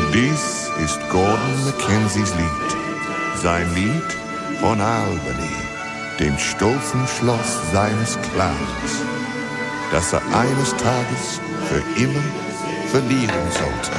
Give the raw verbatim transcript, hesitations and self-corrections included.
Dies ist Gordon Mackenzies Lied, sein Lied von Albany, dem stolzen Schloss seines Clans, das er eines Tages für immer verlieren sollte.